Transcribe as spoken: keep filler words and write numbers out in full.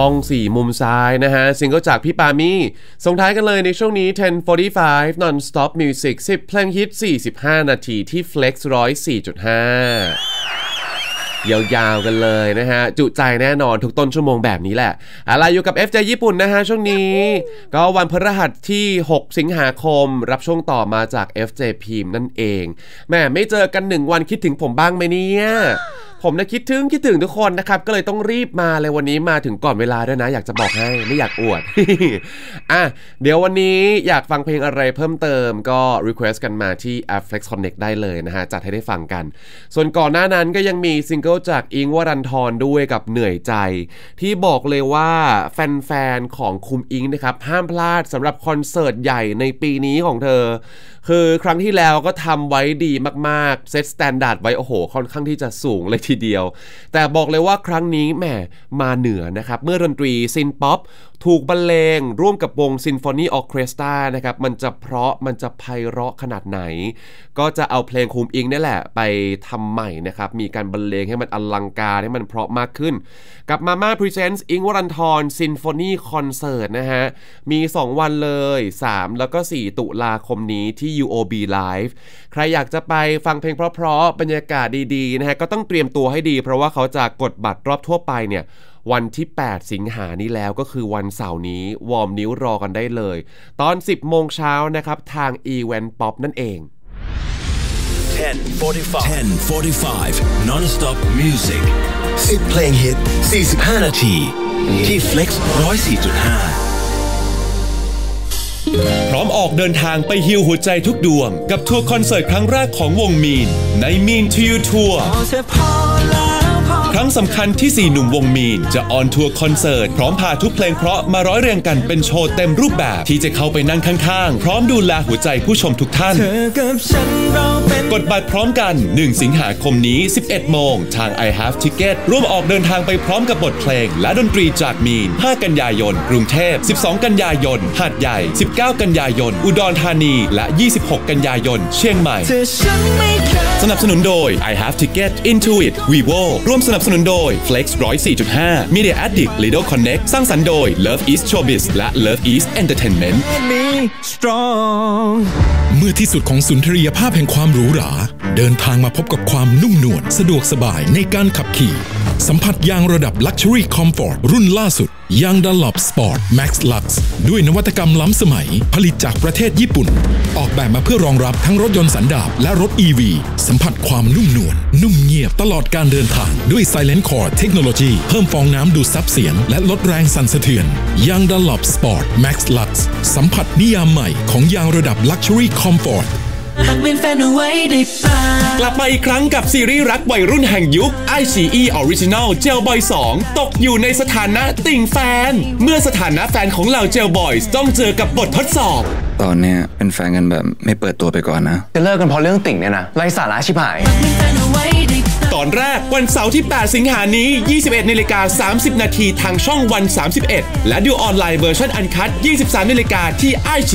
ห้องสี่มุมซ้ายนะฮะซิงเกิลจากพี่ปามี่ส่งท้ายกันเลยในช่วงนี้ สิบ สี่สิบห้า non-stop music สิบเพลงฮิตสี่สิบห้านาทีที่ Flex หนึ่งศูนย์สี่จุดห้ายาวๆกันเลยนะฮะจุใจแน่นอนทุกต้นชั่วโมงแบบนี้แหละอะไรอยู่กับ เอฟ เจ ญี่ปุ่นนะฮะช่วงนี้ก็วันพฤหัสที่หกสิงหาคมรับช่วงต่อมาจาก เอฟ เจ พี เอ็ม นั่นเองแม่ไม่เจอกันหนึ่งวันคิดถึงผมบ้างไหมเนี่ยผมนะคิดถึงคิดถึงทุกคนนะครับก็เลยต้องรีบมาเลยวันนี้มาถึงก่อนเวลาด้วยนะอยากจะบอกให้ไม่อยากอวด อ่ะเดี๋ยววันนี้อยากฟังเพลงอะไรเพิ่มเติมก็ request กันมาที่ แอป Flex Connect ได้เลยนะฮะจัดให้ได้ฟังกันส่วนก่อนหน้านั้นก็ยังมีซิงเกิลจากอิงค์วรันธรด้วยกับเหนื่อยใจที่บอกเลยว่าแฟนๆของคุมอิงนะครับห้ามพลาดสำหรับคอนเสิร์ตใหญ่ในปีนี้ของเธอคือครั้งที่แล้วก็ทำไว้ดีมากๆเซตสแตนดาร์ดไว้โอ้โหค่อนข้างที่จะสูงเลยทีเดียวแต่บอกเลยว่าครั้งนี้แหมมาเหนือนะครับเมื่อดนตรีซินป๊อปถูกบรรเลงร่วมกับวงซิมโฟนีออเคสตรานะครับมันจะเพราะมันจะไพเราะขนาดไหนก็จะเอาเพลงคุมอิงนี่แหละไปทำใหม่นะครับมีการบรรเลงให้มันอลังการให้มันเพราะมากขึ้นกับ Mama Presents อิงค์วรันธรซิมโฟนีคอนเสิร์ตนะฮะมีสองวันเลยสามแล้วก็สี่ตุลาคมนี้ที่ ยู โอ บี Live ใครอยากจะไปฟังเพลงเพราะๆบรรยากาศดีๆนะฮะก็ต้องเตรียมตัวให้ดีเพราะว่าเขาจะกดบัตรรอบทั่วไปเนี่ยวันที่แปดสิงหานี้แล้วก็คือวันเสาร์นี้วอร์มนิ้วรอกันได้เลยตอน สิบโมงเช้านะครับทาง Event Pop นั่นเองสิบ สี่สิบห้า non-stop music สิบเพลงฮิตสี่สิบห้านาทีที่ Flex หนึ่งศูนย์สี่จุดห้าพร้อมออกเดินทางไปฮีลหัวใจทุกดวงกับทัวร์คอนเสิร์ตครั้งแรกของวงมีนใน Mean to You Tour ครั้งสำคัญที่สี่หนุ่มวงมีนจะออนทัวร์คอนเสิร์ตพร้อมพาทุกเพลงเพราะมาร้อยเรียงกันเป็นโชว์เต็มรูปแบบที่จะเข้าไปนั่งข้างๆพร้อมดูแลหัวใจผู้ชมทุกท่านกดบัตรพร้อมกันหนึ่งสิงหาคมนี้ สิบเอ็ดโมงทาง I Have Ticket ร่วมออกเดินทางไปพร้อมกับบทเพลงและดนตรีจากมีนห้ากันยายนกรุงเทพสิบสองกันยายนหาดใหญ่สิบเก้ากันยายนอุดรธานีและยี่สิบหกกันยายนเชียงใหม่สนับสนุนโดย I Have Ticket Intuit Vivo ร่วมสนับสนุนโดย Flex หนึ่งศูนย์สี่จุดห้า Media Addict Lido Connect สร้างสรรค์โดย Love East Showbiz และ Love East Entertainment เมื่อที่สุดของสุนทรียภาพแห่งความหรูหราเดินทางมาพบกับความนุ่มนวลสะดวกสบายในการขับขี่สัมผัสยางระดับ Luxury Comfort รุ่นล่าสุดยาง Dunlop Sport Max Lux ด้วยนวัตกรรมล้ำสมัยผลิตจากประเทศญี่ปุ่นออกแบบมาเพื่อรองรับทั้งรถยนต์สันดาปและรถ อี วี สัมผัสความนุ่มนวลนุ่มเงียบตลอดการเดินทางด้วย Silent Core Technology เพิ่มฟองน้ำดูดซับเสียงและลดแรงสั่นสะเทือนยาง Dunlop Sport Max Lux สัมผัสนิยามใหม่ของยางระดับ Luxury Comfort กลับมาอีกครั้งกับซีรีส์รักวัยรุ่นแห่งยุค ไอ ซี อี Original Jailboy สองตกอยู่ในสถานะติ่งแฟนเมื่อสถานะแฟนของเหล่า Jailboys ต้องเจอกับบททดสอบตอนเนี้ยเป็นแฟนกันแบบไม่เปิดตัวไปก่อนนะจะเลิกกันเพราะเรื่องติ่งเนี่ยนะไร้สาระชิบหายตอนแรกวันเสาร์ที่แปดสิงหานี้ ยี่สิบเอ็ดนาฬิกาสามสิบนาทีทางช่องวันสามสิบเอ็ดและดูออนไลน์เวอร์ชันอันคัท ยี่สิบสามนาฬิกาที่ ไอ